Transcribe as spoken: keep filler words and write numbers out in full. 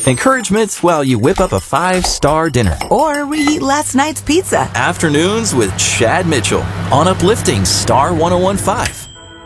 Encouragement while you whip up a five-star dinner. Or reheat last night's pizza. Afternoons with Chad Mitchell on Uplifting Star one oh one point five.